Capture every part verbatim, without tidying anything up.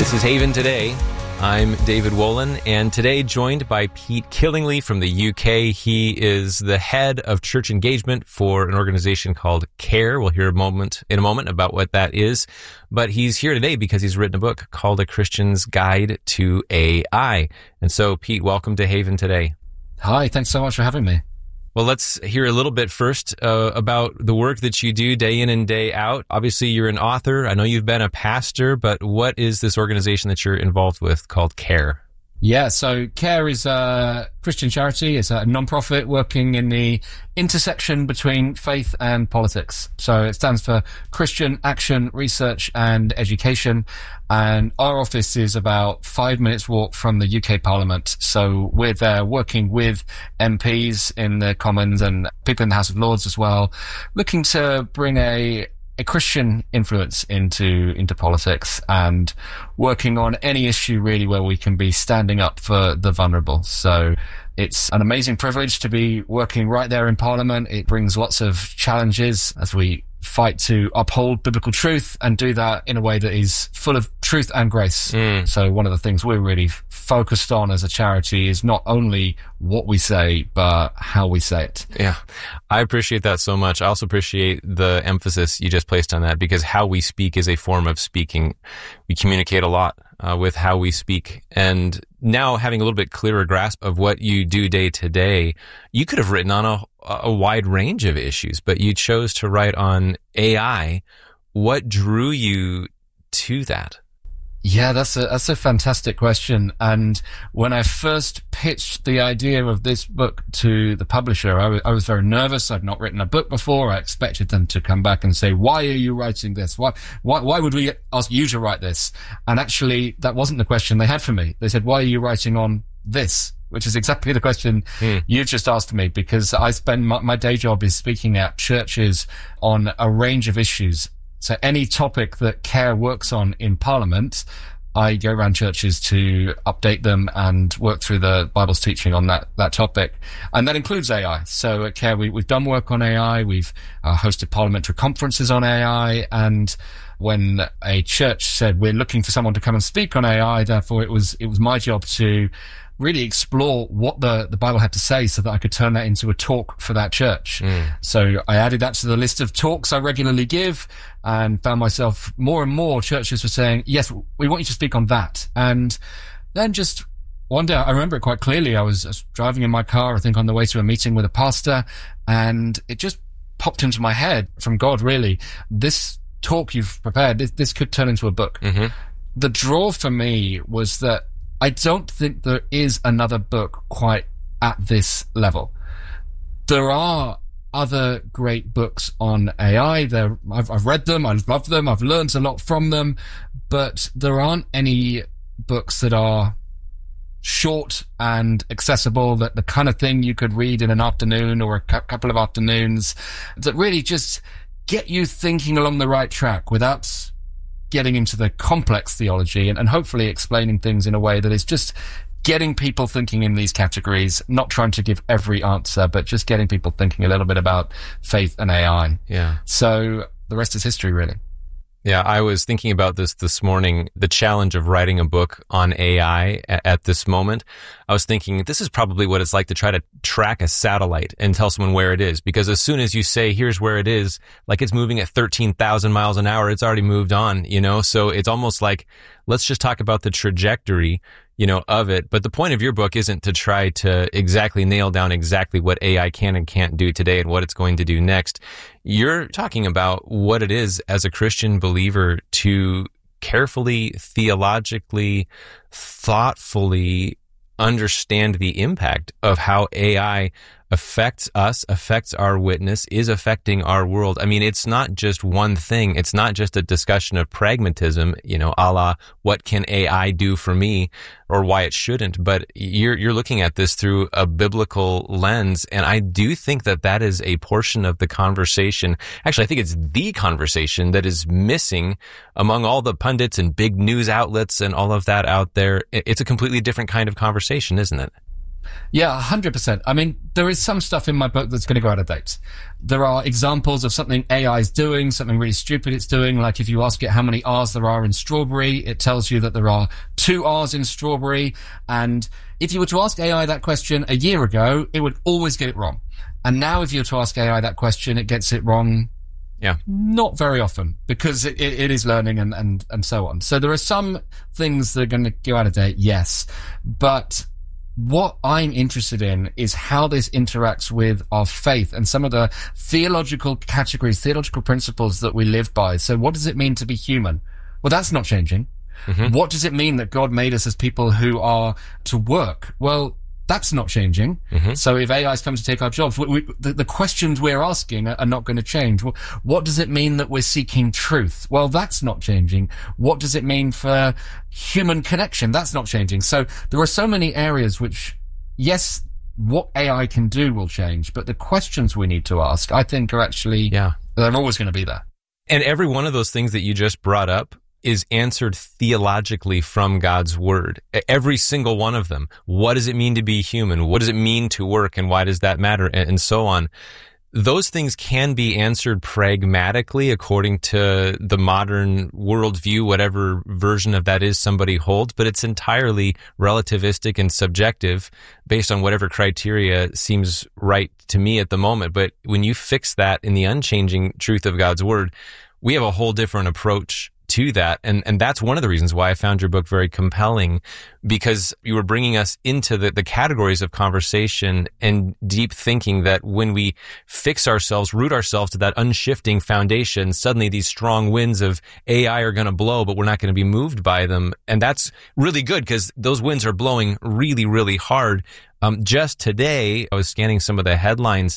This is Haven Today. I'm David Wolin, and today joined by Pete Killingley from the U K. He is the head of church engagement for an organization called CARE. We'll hear a moment in a moment about what that is. But he's here today because he's written a book called A Christian's Guide to A I. And so, Pete, welcome to Haven Today. Hi, thanks so much for having me. Well, let's hear a little bit first uh, about the work that you do day in and day out. Obviously, you're an author. I know you've been a pastor, but what is this organization that you're involved with called CARE? Yeah, so CARE is a Christian charity. It's a nonprofit working in the intersection between faith and politics. So it stands for Christian Action, Research and Education. And our office is about five minutes walk from the U K Parliament. So we're there working with M Ps in the Commons and people in the House of Lords as well, looking to bring a a Christian influence into into politics and working on any issue really where we can be standing up for the vulnerable. So it's an amazing privilege to be working right there in Parliament. It brings lots of challenges as we fight to uphold biblical truth and do that in a way that is full of truth and grace. Mm. So one of the things we're really focused on as a charity is not only what we say, but how we say it. Yeah, I appreciate that so much. I also appreciate the emphasis you just placed on that, because how we speak is a form of speaking. We communicate a lot uh, with how we speak. And now having a little bit clearer grasp of what you do day to day, you could have written on a, a wide range of issues, but you chose to write on A I. What drew you to that? Yeah, that's a that's a fantastic question. And when I first pitched the idea of this book to the publisher, I, w- I was very nervous. I'd not written a book before. I expected them to come back and say, "Why are you writing this? Why why why would we ask you to write this?" And actually, that wasn't the question they had for me. They said, "Why are you writing on this?" Which is exactly the question mm. you've just asked me, because I spend my, my day job is speaking at churches on a range of issues. So any topic that CARE works on in Parliament, I go around churches to update them and work through the Bible's teaching on that, that topic. And that includes A I. So at CARE, we, we've done work on A I. We've uh, hosted parliamentary conferences on A I. And when a church said, we're looking for someone to come and speak on A I, therefore it was, it was my job to really explore what the, the Bible had to say so that I could turn that into a talk for that church. Mm. So I added that to the list of talks I regularly give and found myself more and more churches were saying, yes, we want you to speak on that. And then just one day, I remember it quite clearly. I was, I was driving in my car, I think on the way to a meeting with a pastor, and it just popped into my head from God, really. This talk you've prepared, this, this could turn into a book. Mm-hmm. The draw for me was that I don't think there is another book quite at this level. There are other great books on A I. There, I've, I've read them, I love them, I've learned a lot from them, but there aren't any books that are short and accessible, that the kind of thing you could read in an afternoon or a cu- couple of afternoons, that really just get you thinking along the right track without getting into the complex theology and, and hopefully explaining things in a way that is just getting people thinking in these categories, not trying to give every answer, but just getting people thinking a little bit about faith and A I. Yeah. So the rest is history, really. Yeah, I was thinking about this this morning, the challenge of writing a book on A I at, at this moment. I was thinking this is probably what it's like to try to track a satellite and tell someone where it is, because as soon as you say, here's where it is, like it's moving at thirteen thousand miles an hour, it's already moved on, you know? So it's almost like, let's just talk about the trajectory, you know, of it. But the point of your book isn't to try to exactly nail down exactly what A I can and can't do today and what it's going to do next. You're talking about what it is as a Christian believer to carefully, theologically, thoughtfully understand the impact of how A I affects us, affects our witness, is affecting our world. I mean, it's not just one thing. It's not just a discussion of pragmatism, you know, a la, what can A I do for me or why it shouldn't? But you're, you're looking at this through a biblical lens. And I do think that that is a portion of the conversation. Actually, I think it's the conversation that is missing among all the pundits and big news outlets and all of that out there. It's a completely different kind of conversation, isn't it? Yeah, one hundred percent. I mean, there is some stuff in my book that's going to go out of date. There are examples of something A I is doing, something really stupid it's doing. Like if you ask it how many R's there are in strawberry, it tells you that there are two R's in strawberry. And if you were to ask A I that question a year ago, it would always get it wrong. And now if you were to ask A I that question, it gets it wrong. Yeah. Not very often, because it, it, it is learning and, and, and so on. So there are some things that are going to go out of date, yes. But what I'm interested in is how this interacts with our faith and some of the theological categories, theological principles that we live by. So what does it mean to be human? Well, that's not changing. Mm-hmm. What does it mean that God made us as people who are to work? Well, that's not changing. Mm-hmm. So if A Is come to take our jobs, we, we, the, the questions we're asking are, are not going to change. What does it mean that we're seeking truth? Well, that's not changing. What does it mean for human connection? That's not changing. So there are so many areas which, yes, what A I can do will change, but the questions we need to ask, I think, are actually, yeah, they're always going to be there. And every one of those things that you just brought up is answered theologically from God's word. Every single one of them. What does it mean to be human? What does it mean to work? And why does that matter? And so on. Those things can be answered pragmatically according to the modern worldview, whatever version of that is somebody holds, but it's entirely relativistic and subjective based on whatever criteria seems right to me at the moment. But when you fix that in the unchanging truth of God's word, we have a whole different approach to that. And, and that's one of the reasons why I found your book very compelling, because you were bringing us into the, the categories of conversation and deep thinking that when we fix ourselves, root ourselves to that unshifting foundation, suddenly these strong winds of A I are going to blow, but we're not going to be moved by them. And that's really good because those winds are blowing really, really hard. Um, just today, I was scanning some of the headlines,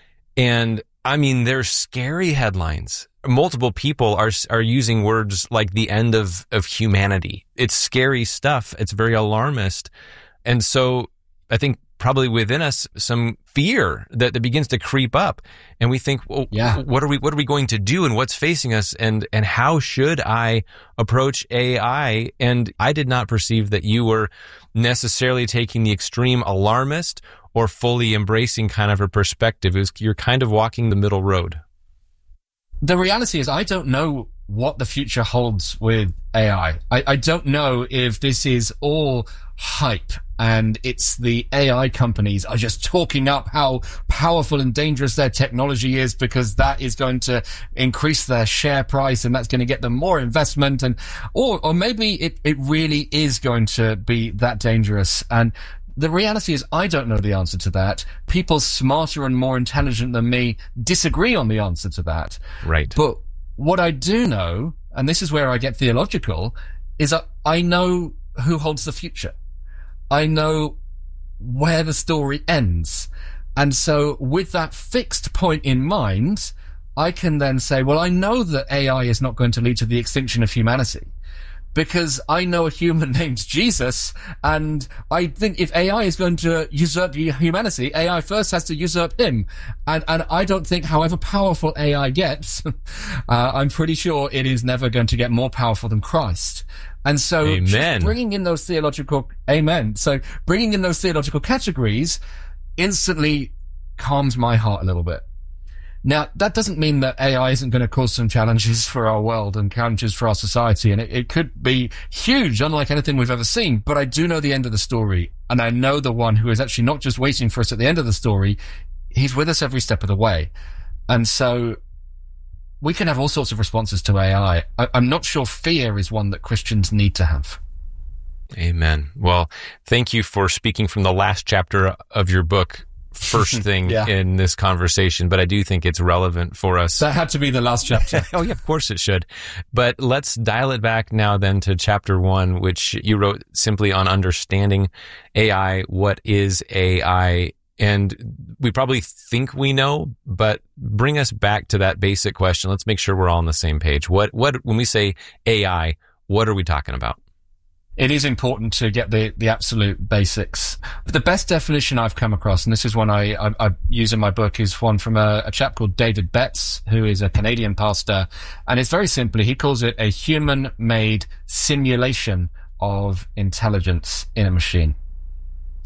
and I mean, they're scary headlines. Multiple people are are using words like the end of, of humanity. It's scary stuff. It's very alarmist. And so I think probably within us some fear that, that begins to creep up. And we think, well, yeah. what are we what are we going to do, and what's facing us, and and how should I approach A I? And I did not perceive that you were necessarily taking the extreme alarmist or fully embracing kind of a perspective. It was, you're kind of walking the middle road. The reality is I don't know what the future holds with A I. I, I don't know if this is all hype and it's the A I companies are just talking up how powerful and dangerous their technology is because that is going to increase their share price and that's going to get them more investment, and or or maybe it, it really is going to be that dangerous. And the reality is I don't know the answer to that. People smarter and more intelligent than me disagree on the answer to that. Right. But what I do know, and this is where I get theological, is that I know who holds the future. I know where the story ends. And so with that fixed point in mind, I can then say, well, I know that A I is not going to lead to the extinction of humanity, because I know a human named Jesus, and I think if A I is going to usurp humanity, A I first has to usurp him. And, and I don't think however powerful A I gets, uh, I'm pretty sure it is never going to get more powerful than Christ. And so Amen. bringing in those theological, amen. So bringing in those theological categories instantly calms my heart a little bit. Now, that doesn't mean that A I isn't going to cause some challenges for our world and challenges for our society, and it, it could be huge, unlike anything we've ever seen. But I do know the end of the story, and I know the one who is actually not just waiting for us at the end of the story. He's with us every step of the way. And so we can have all sorts of responses to A I. I I'm not sure fear is one that Christians need to have. Amen. Well, thank you for speaking from the last chapter of your book first thing yeah. in this conversation, but I do think it's relevant for us. That had to be the last chapter. Oh yeah, of course it should. But let's dial it back now then to chapter one, which you wrote simply on understanding A I. What is A I? And we probably think we know, but bring us back to that basic question. Let's make sure we're all on the same page. What, what, when we say A I, what are we talking about? It is important to get the, the absolute basics. The best definition I've come across, and this is one I, I, I use in my book, is one from a, a chap called David Betts, who is a Canadian pastor. And it's very simply, he calls it a human-made simulation of intelligence in a machine.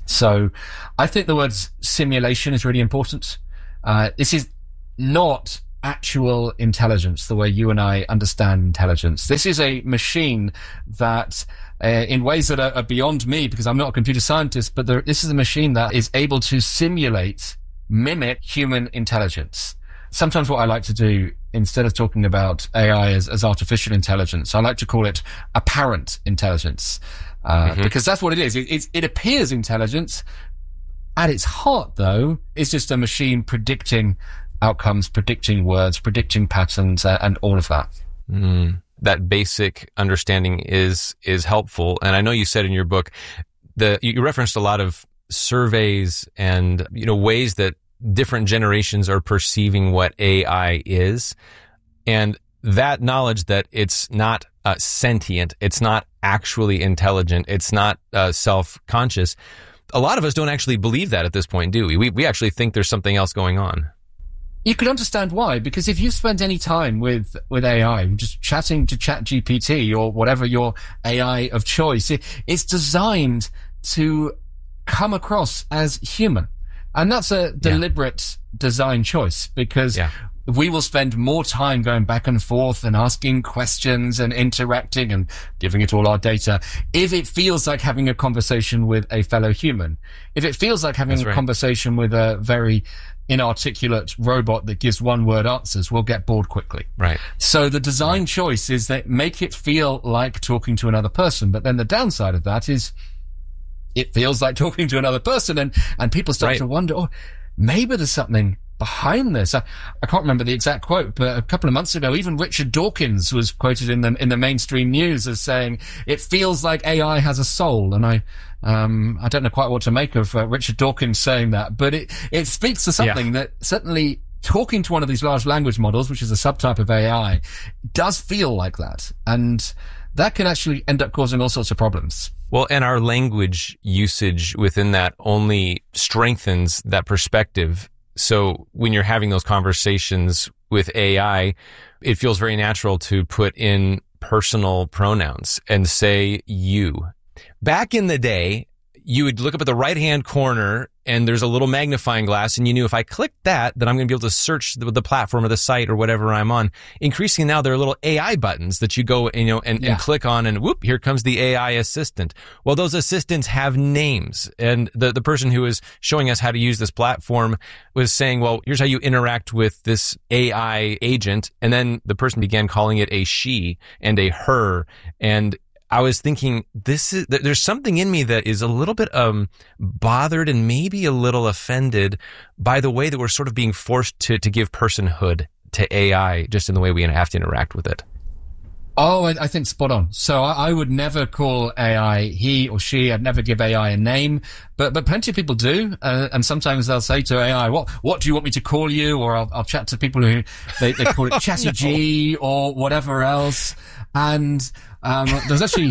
So I think the word simulation is really important. Uh, this is not actual intelligence the way you and I understand intelligence. This is a machine that uh, in ways that are, are beyond me, because I'm not a computer scientist, but there, this is a machine that is able to simulate, mimic human intelligence. Sometimes what I like to do, instead of talking about A I as, as artificial intelligence, I like to call it apparent intelligence, uh, mm-hmm. because that's what it is. It, it, it appears intelligence. At its heart, though, it's just a machine predicting outcomes, predicting words, predicting patterns, uh, and all of that. Mm. That basic understanding is is helpful. And I know you said in your book, the you referenced a lot of surveys and, you know, ways that different generations are perceiving what A I is. And that knowledge that it's not uh, sentient, it's not actually intelligent, it's not uh, self-conscious. A lot of us don't actually believe that at this point, do we? We, we actually think there's something else going on. You can understand why, because if you spend any time with, with A I, just chatting to ChatGPT or whatever your A I of choice, it, it's designed to come across as human. And that's a deliberate yeah. design choice, because yeah. we will spend more time going back and forth and asking questions and interacting and giving it all our data if it feels like having a conversation with a fellow human. If it feels like having That's a right. conversation with a very inarticulate robot that gives one-word answers, we'll get bored quickly. Right. So the design right. choice is that make it feel like talking to another person. But then the downside of that is it feels like talking to another person, and, and people start right. to wonder, oh, maybe there's something behind this. I, I can't remember the exact quote, but a couple of months ago, even Richard Dawkins was quoted in the in the mainstream news as saying, "It feels like A I has a soul." And I, um, I don't know quite what to make of uh, Richard Dawkins saying that, but it it speaks to something yeah. that certainly talking to one of these large language models, which is a subtype of A I, does feel like that, and that can actually end up causing all sorts of problems. Well, and our language usage within that only strengthens that perspective. So when you're having those conversations with A I, it feels very natural to put in personal pronouns and say you. Back in the day, you would look up at the right-hand corner and there's a little magnifying glass, and you knew if I clicked that, then I'm going to be able to search the, the platform or the site or whatever I'm on. Increasingly now, there are little A I buttons that you go and, you know, and, yeah. and click on, and whoop, here comes the A I assistant. Well, those assistants have names, and the, the person who was showing us how to use this platform was saying, well, here's how you interact with this A I agent. And then the person began calling it a she and a her, and I was thinking, this is, there's something in me that is a little bit um bothered and maybe a little offended by the way that we're sort of being forced to to give personhood to A I, just in the way we have to interact with it. Oh, I, I think spot on. So I, I would never call A I he or she. I'd never give A I a name, but but plenty of people do, uh, and sometimes they'll say to A I, "What what do you want me to call you?" Or I'll, I'll chat to people who they, they call it Chatty G or whatever else. And um, there's actually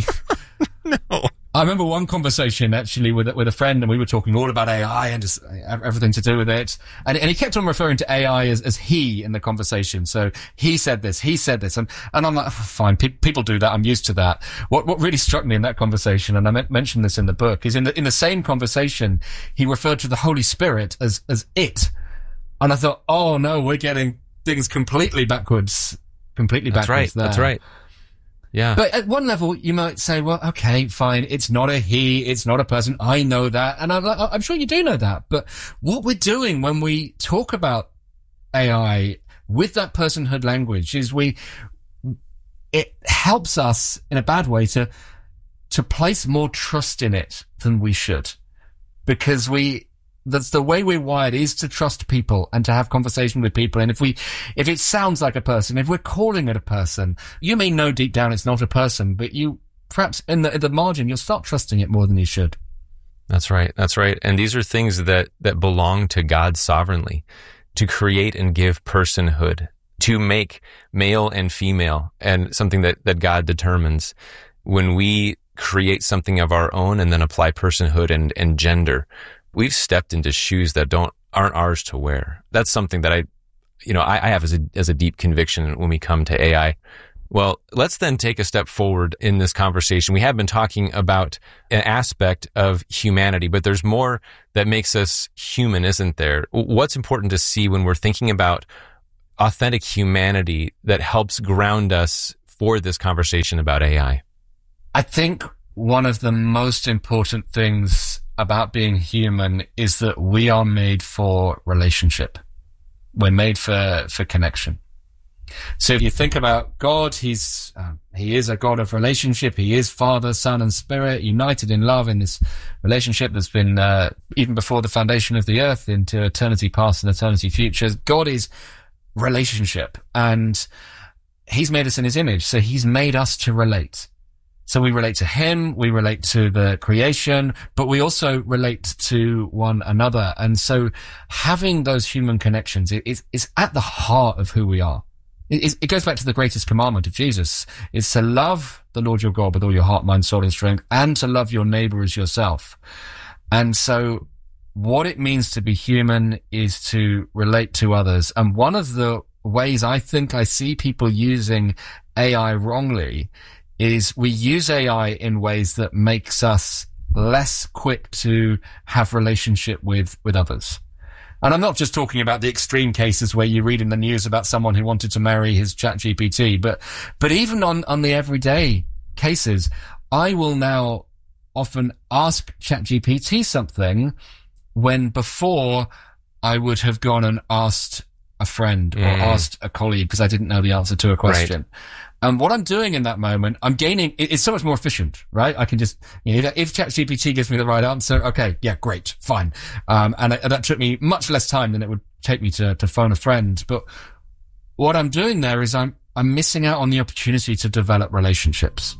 no. I remember one conversation actually with with a friend, and we were talking all about A I and just everything to do with it. And, and he kept on referring to A I as, as he in the conversation. So he said this, he said this, and and I'm like, fine, pe- people do that. I'm used to that. What what really struck me in that conversation, and I m- mentioned this in the book, is in the in the same conversation he referred to the Holy Spirit as as it, and I thought, oh no, we're getting things completely backwards, completely That's backwards. Right. There. That's right. Yeah. But at one level, you might say, well, okay, fine. It's not a he. It's not a person. I know that. And I'm, I'm sure you do know that. But what we're doing when we talk about A I with that personhood language is we, it helps us in a bad way to, to place more trust in it than we should. Because we, that's the way we're wired, is to trust people and to have conversation with people. And if we, if it sounds like a person, if we're calling it a person, you may know deep down it's not a person, but you perhaps in the, in the margin, you'll start trusting it more than you should. That's right. That's right. And these are things that, that belong to God sovereignly, to create and give personhood, to make male and female, and something that, that God determines. When we create something of our own and then apply personhood and, and gender, we've stepped into shoes that don't aren't ours to wear. That's something that I, you know, I, I have as a as a deep conviction when we come to A I. Well, let's then take a step forward in this conversation. We have been talking about an aspect of humanity, but there's more that makes us human, isn't there? What's important to see when we're thinking about authentic humanity that helps ground us for this conversation about A I? I think one of the most important things about being human is that we are made for relationship. We're made for, for connection. So if you think about God, he's, uh, he is a God of relationship. He is Father, Son, and Spirit, united in love in this relationship that's been, uh, even before the foundation of the earth into eternity past and eternity future. God is relationship, and he's made us in his image. So he's made us to relate. So we relate to him, we relate to the creation, but we also relate to one another. And so having those human connections is, is at the heart of who we are. It, it goes back to the greatest commandment of Jesus, is to love the Lord your God with all your heart, mind, soul, and strength, and to love your neighbor as yourself. And so what it means to be human is to relate to others. And one of the ways I think I see people using A I wrongly is we use A I in ways that makes us less quick to have relationship with, with others. And I'm not just talking about the extreme cases where you read in the news about someone who wanted to marry his ChatGPT, but, but even on, on the everyday cases, I will now often ask ChatGPT something when before I would have gone and asked a friend or mm. asked a colleague because I didn't know the answer to a question. Right. And what I'm doing in that moment, I'm gaining, it's so much more efficient, right? I can just, you know, if ChatGPT gives me the right answer, okay, yeah, great, fine. Um, and, and that took me much less time than it would take me to, to phone a friend. But what I'm doing there is I'm, I'm missing out on the opportunity to develop relationships.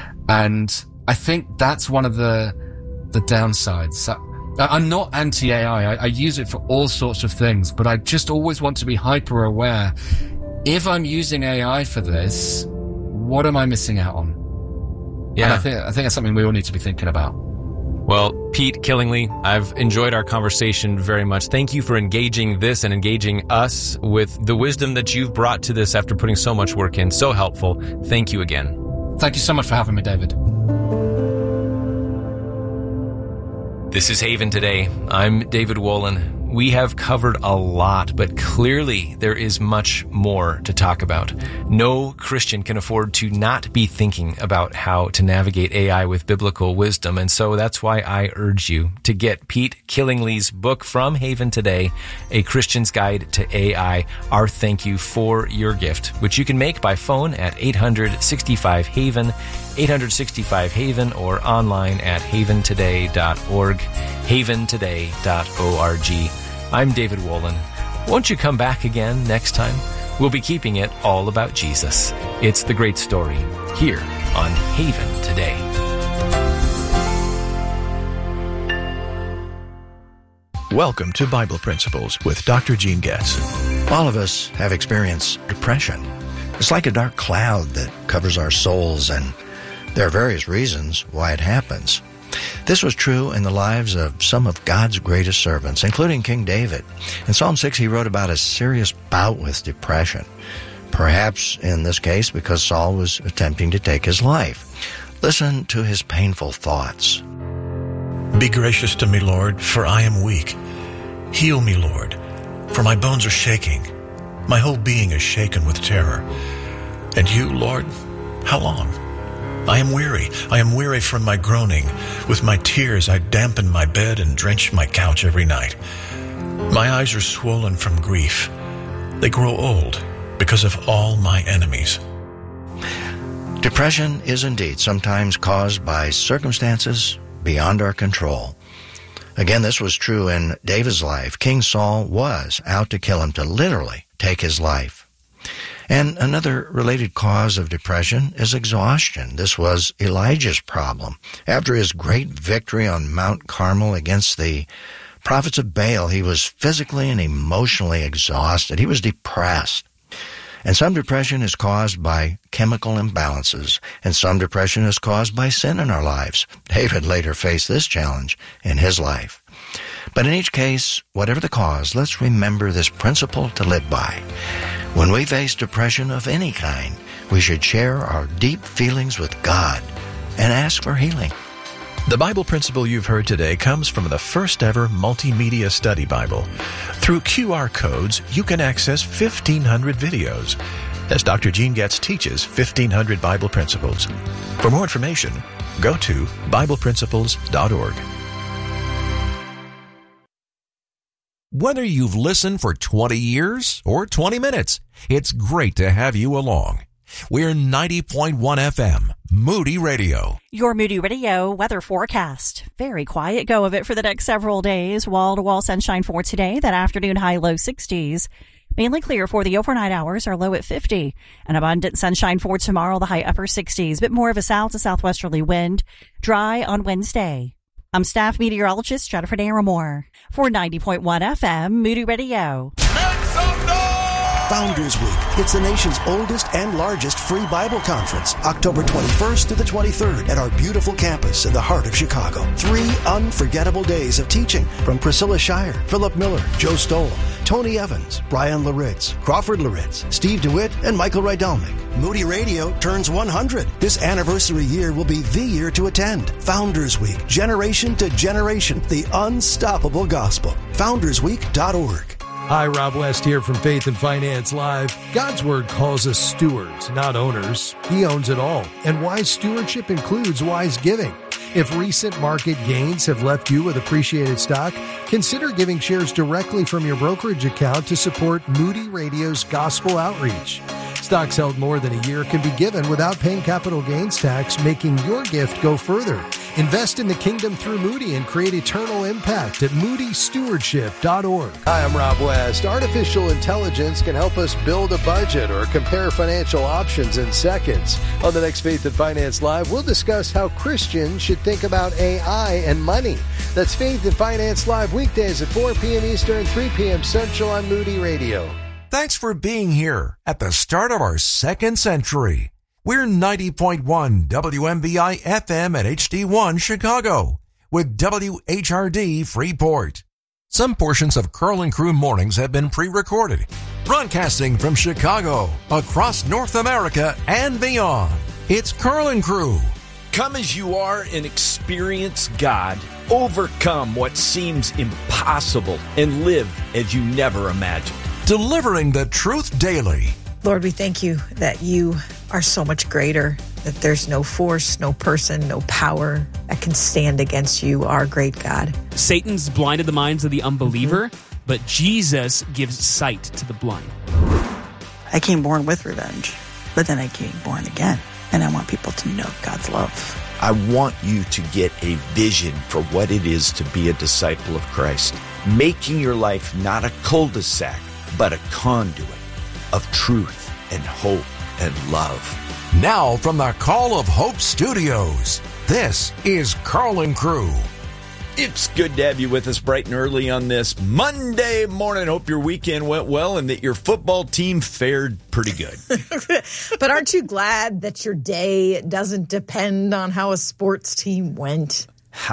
And I think that's one of the, the downsides. So, I'm not anti-A I. I. I use it for all sorts of things, but I just always want to be hyper aware. If I'm using A I for this, what am I missing out on? Yeah. And I think, I think that's something we all need to be thinking about. Well, Pete Killingly, I've enjoyed our conversation very much. Thank you for engaging this and engaging us with the wisdom that you've brought to this after putting so much work in. So helpful. Thank you again. Thank you so much for having me, David. This is Haven Today. I'm David Wolin. We have covered a lot, but clearly there is much more to talk about. No Christian can afford to not be thinking about how to navigate A I with biblical wisdom, and so that's why I urge you to get Pete Killingly's book from Haven Today, A Christian's Guide to A I, our thank you for your gift, which you can make by phone at eight hundred sixty-five Haven, eight hundred sixty-five Haven, or online at haven today dot org, haven today dot org. I'm David Wolin. Won't you come back again next time? We'll be keeping it all about Jesus. It's the great story here on Haven Today. Welcome to Bible Principles with Doctor Gene Getz. All of us have experienced depression. It's like a dark cloud that covers our souls, and there are various reasons why it happens. This was true in the lives of some of God's greatest servants, including King David. In Psalm six, he wrote about a serious bout with depression, perhaps in this case because Saul was attempting to take his life. Listen to his painful thoughts. Be gracious to me, Lord, for I am weak. Heal me, Lord, for my bones are shaking. My whole being is shaken with terror. And you, Lord, how long? I am weary. I am weary from my groaning. With my tears I dampen my bed and drench my couch every night. My eyes are swollen from grief. They grow old because of all my enemies. Depression is indeed sometimes caused by circumstances beyond our control. Again, this was true in David's life. King Saul was out to kill him, to literally take his life. And another related cause of depression is exhaustion. This was Elijah's problem. After his great victory on Mount Carmel against the prophets of Baal, he was physically and emotionally exhausted. He was depressed. And some depression is caused by chemical imbalances, and some depression is caused by sin in our lives. David later faced this challenge in his life. But in each case, whatever the cause, let's remember this principle to live by. When we face depression of any kind, We should share our deep feelings with God and ask for healing. The Bible principle you've heard today comes from the first ever multimedia study Bible. Through Q R codes, you can access fifteen hundred videos as Doctor Gene Getz teaches fifteen hundred Bible principles. For more information, go to Bible Principles dot org. Whether you've listened for twenty years or twenty minutes, it's great to have you along. We're ninety point one F M, Moody Radio. Your Moody Radio weather forecast. Very quiet go of it for the next several days. Wall-to-wall sunshine for today. That afternoon high low sixties. Mainly clear for the overnight hours, are low at fifty. An abundant sunshine for tomorrow, the high upper sixties. Bit more of a south to southwesterly wind. Dry on Wednesday. I'm staff meteorologist Jennifer Naramore for ninety point one F M, Moody Radio. Founders Week. It's the nation's oldest and largest free Bible conference, October twenty-first to the twenty-third at our beautiful campus in the heart of Chicago. Three unforgettable days of teaching from Priscilla Shire, Philip Miller, Joe Stoll, Tony Evans, Brian Laritz, Crawford Laritz, Steve DeWitt, and Michael Rydalnik. Moody Radio turns one hundred. This anniversary year will be the year to attend. Founders Week, generation to generation, the unstoppable gospel. founders week dot org. Hi, Rob West here from Faith and Finance Live. God's Word calls us stewards, not owners. He owns it all. And wise stewardship includes wise giving. If recent market gains have left you with appreciated stock, consider giving shares directly from your brokerage account to support Moody Radio's gospel outreach. Stocks held more than a year can be given without paying capital gains tax, making your gift go further. Invest in the kingdom through Moody and create eternal impact at moody stewardship dot org. Hi, I'm Rob West. Artificial intelligence can help us build a budget or compare financial options in seconds. On the next Faith and Finance Live, we'll discuss how Christians should think about A I and money. That's Faith and Finance Live weekdays at four p.m. Eastern, three p.m. Central on Moody Radio. Thanks for being here at the start of our second century. We're ninety point one W M B I F M at H D one Chicago with W H R D Freeport. Some portions of Carl and Crew Mornings have been pre-recorded, broadcasting from Chicago, across North America, and beyond. It's Carl and Crew. Come as you are and experience God. Overcome what seems impossible and live as you never imagined. Delivering the truth daily. Lord, we thank you that you are so much greater, that there's no force, no person, no power that can stand against you, our great God. Satan's blinded the minds of the unbeliever, mm-hmm. but Jesus gives sight to the blind. I came born with revenge, but then I came born again, and I want people to know God's love. I want you to get a vision for what it is to be a disciple of Christ, making your life not a cul-de-sac, but a conduit of truth and hope and love. Now from the Call of Hope Studios, this is Carl and Crew. It's good to have you with us bright and early on this Monday morning. Hope your weekend went well and that your football team fared pretty good. But aren't you glad that your day doesn't depend on how a sports team went?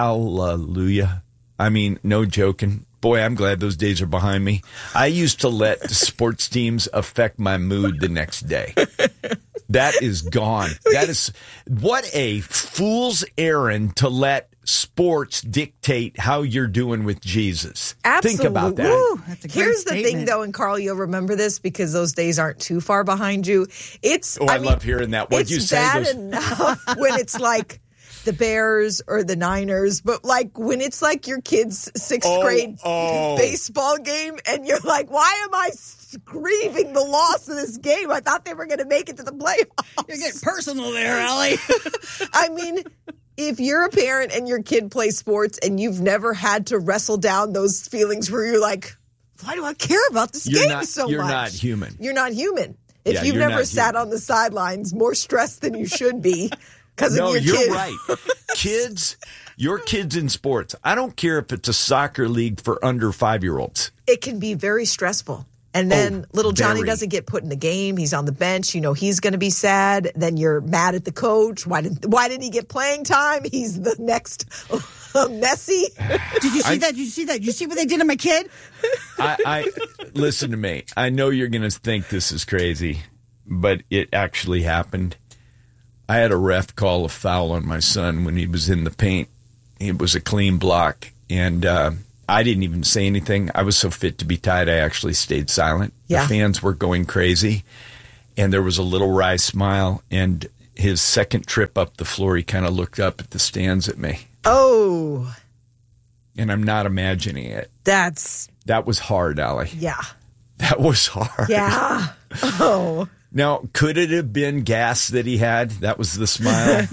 Hallelujah. I mean, no joking. Boy, I'm glad those days are behind me. I used to let sports teams affect my mood the next day. That is gone. That is what a fool's errand to let sports dictate how you're doing with Jesus. Absolutely. Think about that. Woo. That's a great Here's statement. the thing, though, and Carl, you'll remember this because those days aren't too far behind you. It's. Oh, I, I mean, love hearing that. What'd you say? It's bad Those... enough when it's like the Bears or the Niners, but like when it's like your kid's sixth oh, grade oh. baseball game and you're like, why am I grieving the loss of this game? I thought they were going to make it to the playoffs. You're getting personal there, Allie. I mean, if you're a parent and your kid plays sports and you've never had to wrestle down those feelings where you're like, why do I care about this you're game not, so you're much? You're not human. You're not human. If yeah, you've you're never not sat human. on the sidelines more stressed than you should be because no, of your you're kid. right. Kids, your kids in sports, I don't care if it's a soccer league for under five-year-olds. It can be very stressful. And then oh, little Johnny very. doesn't get put in the game. He's on the bench. You know, he's going to be sad. Then you're mad at the coach. Why didn't Why didn't he get playing time? He's the next Messi. Did you see I, that? Did you see that? Did you see what they did to my kid? I, I listen to me. I know you're going to think this is crazy. but it actually happened. I had a ref call a foul on my son when he was in the paint. It was a clean block, and uh, I didn't even say anything. I was so fit to be tied, I actually stayed silent. Yeah. The fans were going crazy, and there was a little wry smile, and his second trip up the floor, he kind of looked up at the stands at me. Oh. And I'm not imagining it. That's... That was hard, Allie. Yeah. That was hard. Yeah. Oh. Now, could it have been gas that he had? That was the smile.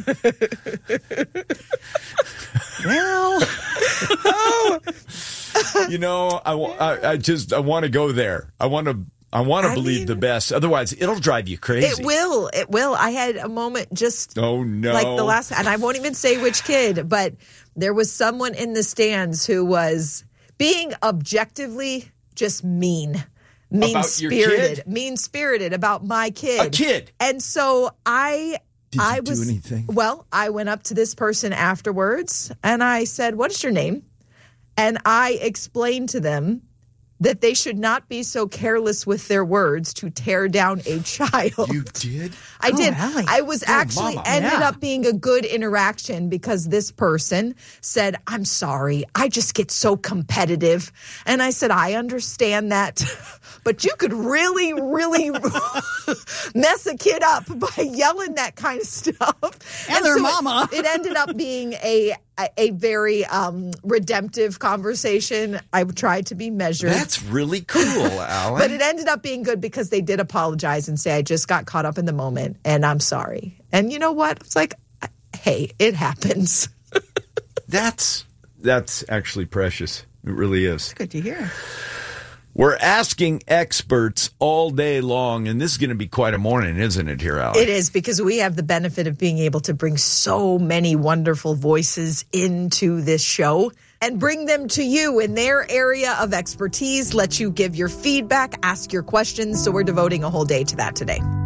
Well, oh. You know, I, I, I just I want to go there. I want to I want to I believe mean, the best. Otherwise, it'll drive you crazy. It will. It will. I had a moment just oh no, like the last, and I won't even say which kid, but there was someone in the stands who was being objectively just mean. Mean spirited, mean spirited about my kid. A kid. And so I, Did I you was, do anything? Well, I went up to this person afterwards and I said, "What is your name?" And I explained to them that they should not be so careless with their words to tear down a child. You did? I Oh, did. Allie. I was Oh, actually mama. ended Yeah. up being a good interaction because this person said, "I'm sorry. I just get so competitive." And I said, "I understand that, but you could really, really mess a kid up by yelling that kind of stuff." And their so mama. It, it ended up being a a, a very um, redemptive conversation. I tried to be measured. That's really cool, Alan. But it ended up being good because they did apologize and say, "I just got caught up in the moment and I'm sorry." And you know what? It's like, hey, it happens. that's that's actually precious. It really is. Good to hear. We're asking experts all day long, and this is going to be quite a morning, isn't it, here, Alan? It is, because we have the benefit of being able to bring so many wonderful voices into this show and bring them to you in their area of expertise, let you give your feedback, ask your questions. So we're devoting a whole day to that today.